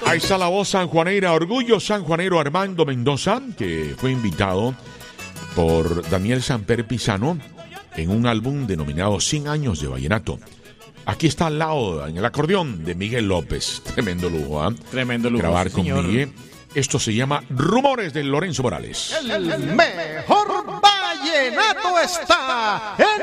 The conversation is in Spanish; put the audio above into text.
Ahí está la voz sanjuanera, orgullo sanjuanero Armando Mendoza, que fue invitado por Daniel Samper Pisano en un álbum denominado 100 años de vallenato. Aquí está al lado, en el acordeón de Miguel López. Tremendo lujo, ¿eh? Tremendo lujo. Grabar Sí, con señor. Miguel. Esto se llama Rumores de Lorenzo Morales. El mejor vallenato está en